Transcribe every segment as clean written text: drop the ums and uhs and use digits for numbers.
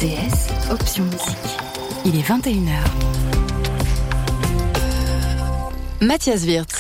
RTS, option musique. Il est 21h. Mathias Wirtz.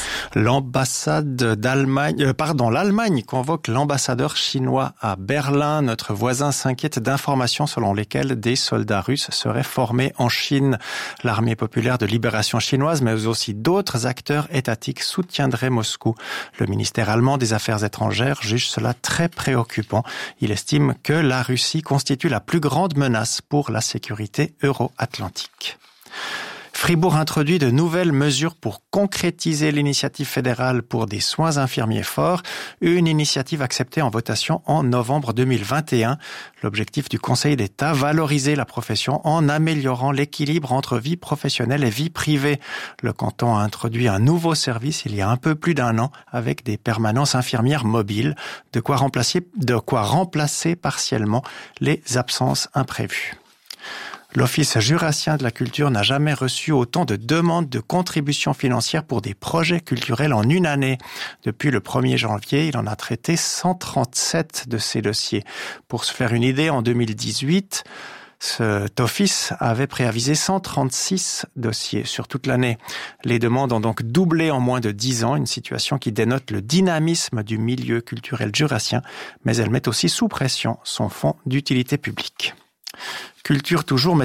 L'Allemagne convoque l'ambassadeur chinois à Berlin. Notre voisin s'inquiète d'informations selon lesquelles des soldats russes seraient formés en Chine. L'armée populaire de libération chinoise, mais aussi d'autres acteurs étatiques soutiendraient Moscou. Le ministère allemand des Affaires étrangères juge cela très préoccupant. Il estime que la Russie constitue la plus grande menace pour la sécurité euro-atlantique. Fribourg introduit de nouvelles mesures pour concrétiser l'initiative fédérale pour des soins infirmiers forts, une initiative acceptée en votation en novembre 2021. L'objectif du Conseil d'État, valoriser la profession en améliorant l'équilibre entre vie professionnelle et vie privée. Le canton a introduit un nouveau service il y a un peu plus d'un an avec des permanences infirmières mobiles, de quoi remplacer partiellement les absences imprévues. L'Office jurassien de la culture n'a jamais reçu autant de demandes de contributions financières pour des projets culturels en une année. Depuis le 1er janvier, il en a traité 137 de ces dossiers. Pour se faire une idée, en 2018, cet office avait préavisé 136 dossiers sur toute l'année. Les demandes ont donc doublé en moins de 10 ans, une situation qui dénote le dynamisme du milieu culturel jurassien, mais elle met aussi sous pression son fonds d'utilité publique. Culture toujours, mais